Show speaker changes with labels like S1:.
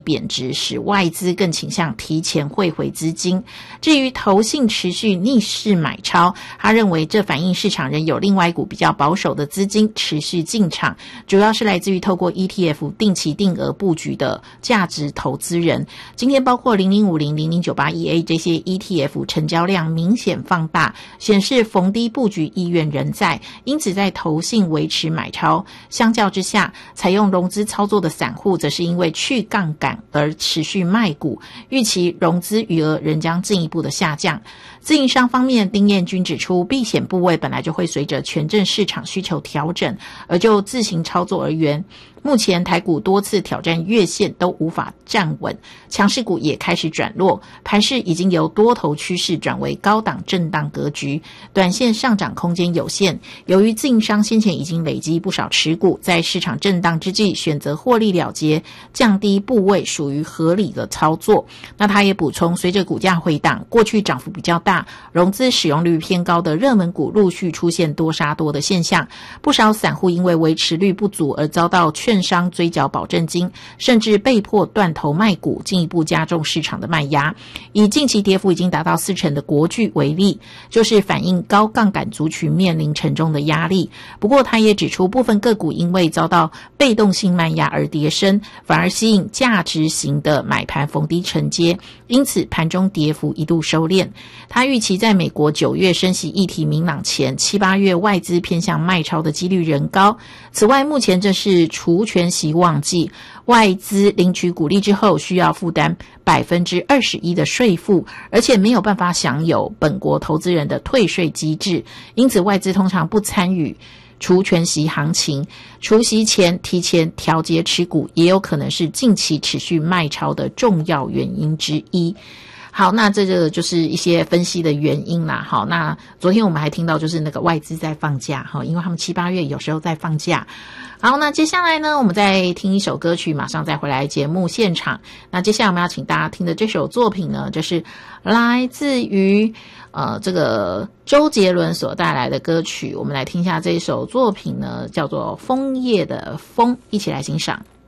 S1: 贬值，使外资更倾向提前汇回资金。至于投信持续逆势买超，他认为这反映市场仍有另外一股比较保守的资金持续进场，主要是来自于透过 ETF 定期定额布局的价值投资人。今天包括0050、0098EA 这些 ETF 成交量明显放大，显示逢低布局意愿仍在，因此在投信维持买超。相较之下，采用融资操作的散户则是因为去杠杆而持续卖股，预期融资余额仍将进一步的下降。自营商方面，丁彦军指出，避险部位本来就会随着权证市场需求调整，而就自行操作而言，目前台股多次挑战月线都无法站稳，强势股也开始转弱，盘势已经由多头趋势转为高档震荡格局，短线上涨空间有限。由于自营商先前已经累积不少持股，在市场震荡之际选择获利了结，降低部位属于合理的操作。那他也补充，随着股价回档，过去涨幅比较大、融资使用率偏高的热门股陆续出现多杀多的现象，不少散户因为维持率不足而遭到券商追缴保证金，甚至被迫断头卖股，进一步加重市场的卖压。以近期跌幅已经达到40%的国巨为例，就是反映高杠杆族群面临沉重的压力。不过他也指出，部分个股因为遭到被动性卖压而跌深，反而吸引价值型的买盘逢低承接，因此盘中跌幅一度收敛。他预期在美国9月升息议题明朗前，7、8月外资偏向卖超的几率仍高。此外，目前这是除权息旺季，外资领取股利之后需要负担21%的税负，而且没有办法享有本国投资人的退税机制，因此外资通常不参与除权息行情，除息前提前调节持股，也有可能是近期持续卖超的重要原因之一。好，那这个就是一些分析的原因啦。好，那昨天我们还听到就是那个外资在放假，因为他们7、8月有时候在放假。好，那接下来呢，我们再听一首歌曲，马上再回来节目现场。那接下来我们要请大家听的这首作品呢，就是来自于这个周杰伦所带来的歌曲。我们来听一下这一首作品呢，叫做《枫叶的风》，一起来欣赏。